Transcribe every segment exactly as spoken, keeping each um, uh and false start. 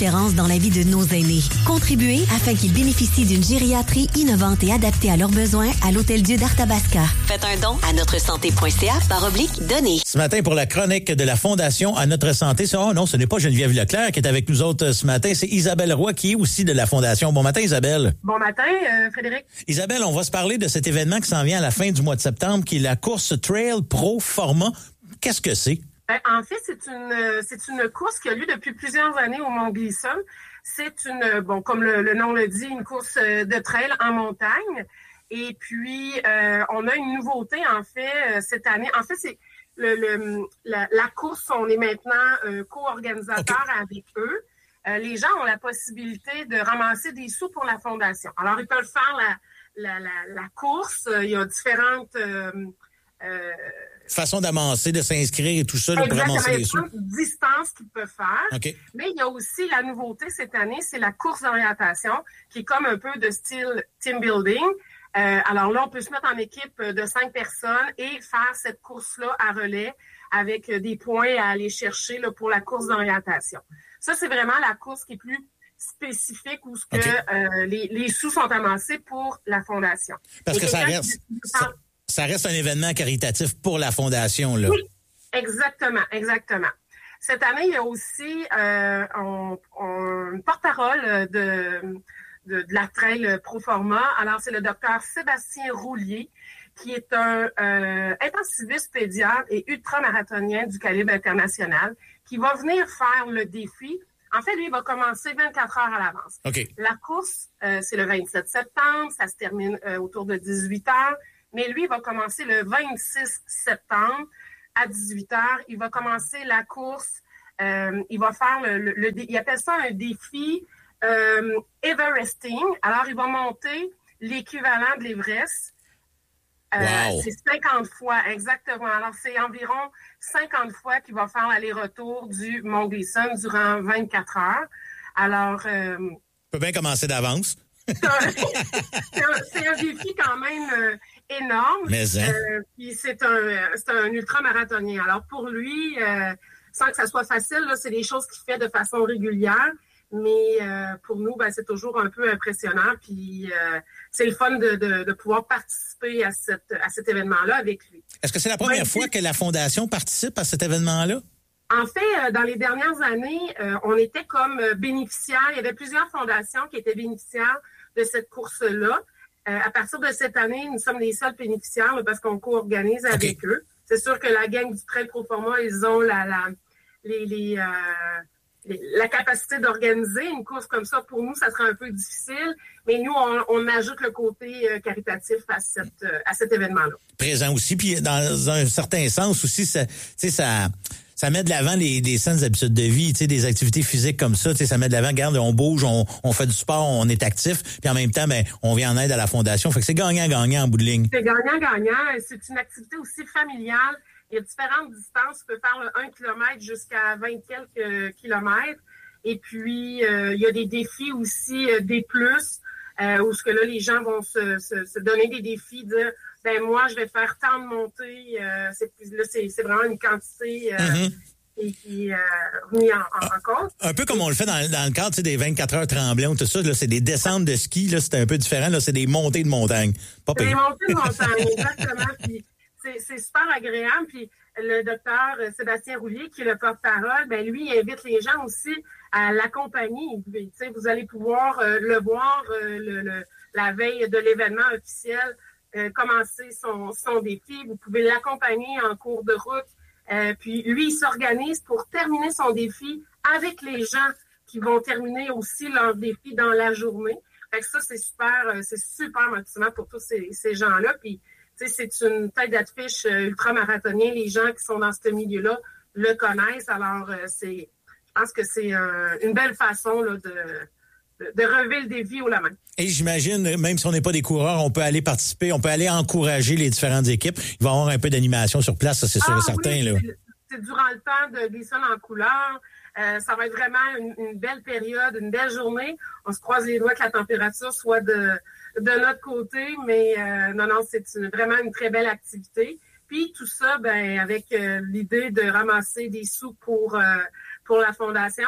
différence dans la vie de nos aînés. Contribuez afin qu'ils bénéficient d'une gériatrie innovante et adaptée à leurs besoins à l'Hôtel-Dieu d'Arthabasca. Faites un don à notre santé point c a barre oblique donner. Ce matin, pour la chronique de la Fondation À Notre Santé, c'est, oh non, ce n'est pas Geneviève Leclerc qui est avec nous autres ce matin, c'est Isabelle Roy qui est aussi de la Fondation. Bon matin, Isabelle. Bon matin, euh, Frédéric. Isabelle, on va se parler de cet événement qui s'en vient à la fin du mois de septembre, qui est la course Trail Pro Format. Qu'est-ce que c'est? Ben, en fait, c'est une c'est une course qui a lieu depuis plusieurs années au Mont Gleason. C'est une, bon, comme le, le nom le dit, une course de trail en montagne. Et puis, euh, on a une nouveauté, en fait, cette année. En fait, c'est le, le la, la course, on est maintenant euh, co-organisateur okay. avec eux. Euh, les gens ont la possibilité de ramasser des sous pour la fondation. Alors, ils peuvent faire la, la, la, la course. Il y a différentes... Euh, euh, façon d'amasser, de s'inscrire et tout ça, là, pour ramasser les sous. Il y a différentes distances qu'ils peuvent faire. Okay. Mais il y a aussi la nouveauté cette année, c'est la course d'orientation, qui est comme un peu de style team building. Euh, alors là, on peut se mettre en équipe de cinq personnes et faire cette course-là à relais avec des points à aller chercher là, pour la course d'orientation. Ça, c'est vraiment la course qui est plus spécifique où ce que okay. euh, les, les sous sont amassés pour la fondation. Parce et que ça reste... Ça... Ça reste un événement caritatif pour la Fondation, là. Oui, exactement, exactement. Cette année, il y a aussi euh, on, on, une porte-parole de, de, de la Trail Pro Format. Alors, c'est le docteur Sébastien Roulier, qui est un euh, intensiviste pédiatre et ultramarathonien du calibre international, qui va venir faire le défi. En fait, lui, il va commencer vingt-quatre heures à l'avance. Okay. La course, euh, c'est le vingt-sept septembre, ça se termine euh, autour de dix-huit heures. Mais lui, il va commencer le vingt-six septembre à dix-huit heures. Il va commencer la course. Euh, il va faire le, le, le... Il appelle ça un défi euh, Everesting. Alors, il va monter l'équivalent de l'Everest. Euh, wow. C'est cinquante fois, exactement. Alors, c'est environ cinquante fois qu'il va faire l'aller-retour du Mont Gleason durant vingt-quatre heures. Alors... Euh, on peut bien commencer d'avance. c'est, un, c'est, un, c'est un défi quand même... Euh, énorme. Mais hein? euh, puis c'est un, c'est un ultra-marathonien. Alors pour lui, euh, sans que ça soit facile, là, c'est des choses qu'il fait de façon régulière. Mais euh, pour nous, ben, c'est toujours un peu impressionnant. Puis euh, c'est le fun de, de, de pouvoir participer à, cette, à cet événement-là avec lui. Est-ce que c'est la première ouais, fois que la Fondation participe à cet événement-là? En fait, euh, dans les dernières années, euh, on était comme bénéficiaires. Il y avait plusieurs fondations qui étaient bénéficiaires de cette course-là. Euh, à partir de cette année, nous sommes les seuls bénéficiaires là, parce qu'on co-organise avec okay. eux. C'est sûr que la gang du Trail Pro Format, ils ont la, la, les, les, euh, les, la capacité d'organiser une course comme ça. Pour nous, ça serait un peu difficile, mais nous, on, on ajoute le côté euh, caritatif à, cette, euh, à cet événement-là. Présent aussi, puis dans un certain sens aussi, ça, tu sais, ça... Ça met de l'avant les, les saines habitudes de vie, tu sais, des activités physiques comme ça, tu sais, ça met de l'avant, regarde, on bouge, on, on fait du sport, on est actif, puis en même temps, ben, on vient en aide à la Fondation. Fait que c'est gagnant-gagnant en bout de ligne. C'est gagnant-gagnant. C'est une activité aussi familiale. Il y a différentes distances. Tu peux faire le un kilomètre jusqu'à vingt quelques kilomètres. Et puis, euh, il y a des défis aussi, euh, des plus, euh, où ce que là, les gens vont se, se, se donner des défis, dire ben moi, je vais faire tant de montées. Euh, c'est, là, c'est, c'est vraiment une quantité euh, mm-hmm. et qui est euh, remis en, en, en compte. Un peu comme on le fait dans, dans le cadre des vingt-quatre heures tremblantes, tout ça. Là, c'est des descentes de ski, là, c'est un peu différent. Là, c'est des montées de montagne. Pas c'est des montées de montagne, exactement. Puis c'est, c'est super agréable. Puis le docteur Sébastien Roulier, qui est le porte-parole, ben lui, il invite les gens aussi à l'accompagner. Tu sais, vous allez pouvoir euh, le voir euh, le, le, la veille de l'événement officiel. Euh, commencer son, son défi. Vous pouvez l'accompagner en cours de route. Euh, puis lui, il s'organise pour terminer son défi avec les gens qui vont terminer aussi leur défi dans la journée. Fait que ça, c'est super, euh, c'est super motivant pour tous ces, ces gens-là. Puis, tu sais, c'est une tête d'affiche euh, ultra-marathonien. Les gens qui sont dans ce milieu-là le connaissent. Alors, euh, c'est, je pense que c'est euh, une belle façon là, de... de relever le défi haut la main. Et j'imagine, même si on n'est pas des coureurs, on peut aller participer, on peut aller encourager les différentes équipes. Il va y avoir un peu d'animation sur place, ça c'est sûr ah, et certain. Oui, là. C'est, c'est durant le temps de Gleason en couleur. Euh, ça va être vraiment une, une belle période, une belle journée. On se croise les doigts que la température soit de, de notre côté, mais euh, non, non, c'est une, vraiment une très belle activité. Puis tout ça, ben avec euh, l'idée de ramasser des sous pour, euh, pour la Fondation.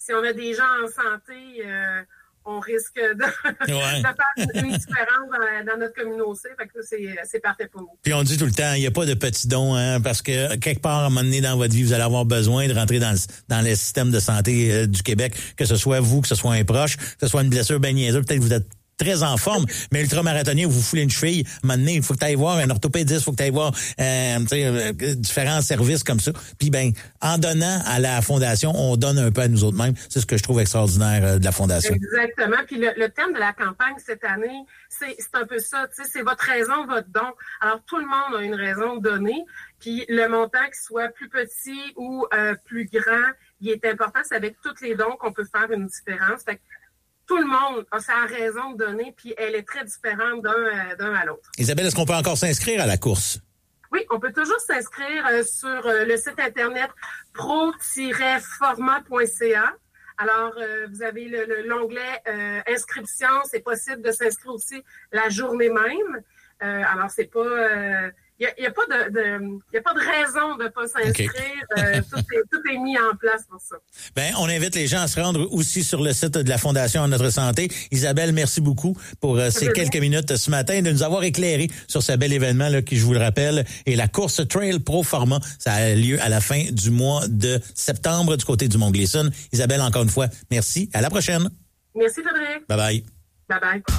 si on a des gens en santé, euh, on risque de, ouais. de faire une, une différence dans, dans notre communauté. Fait que c'est, c'est parfait pour nous. Puis on dit tout le temps, il n'y a pas de petits dons, hein, parce que quelque part, à un moment donné dans votre vie, vous allez avoir besoin de rentrer dans le, dans le système de santé euh, du Québec, que ce soit vous, que ce soit un proche, que ce soit une blessure bien niaiseuse, peut-être que vous êtes très en forme, mais ultramarathonien, vous foulez une cheville, à un moment donné, il faut que tu ailles voir un orthopédiste, il faut que tu ailles voir euh, euh, différents services comme ça. Puis ben, en donnant à la Fondation, on donne un peu à nous autres mêmes. C'est ce que je trouve extraordinaire euh, de la Fondation. Exactement. Puis le, le thème de la campagne cette année, c'est, c'est un peu ça, tu sais, c'est votre raison, votre don. Alors, tout le monde a une raison de donner. Puis le montant, qu'il soit plus petit ou euh, plus grand, il est important. C'est avec tous les dons qu'on peut faire une différence. Fait que tout le monde a sa raison de donner, puis elle est très différente d'un, euh, d'un à l'autre. Isabelle, est-ce qu'on peut encore s'inscrire à la course? Oui, on peut toujours s'inscrire euh, sur euh, le site internet pro tiret format point c a. Alors, euh, vous avez le, le, l'onglet euh, inscription. C'est possible de s'inscrire aussi la journée même. Euh, alors, c'est pas... Euh, Il n'y a, a, pas de, de, y a pas de raison de ne pas s'inscrire. Okay. euh, tout, est, tout est mis en place pour ça. Ben, on invite les gens à se rendre aussi sur le site de la Fondation Notre Santé. Isabelle, merci beaucoup pour euh, ces quelques minutes ce matin de nous avoir éclairé sur ce bel événement là, qui, je vous le rappelle, est la course Trail Pro Format. Ça a lieu à la fin du mois de septembre du côté du Mont Gleason. Isabelle, encore une fois, merci. À la prochaine. Merci, Frédéric. Bye bye. Bye bye.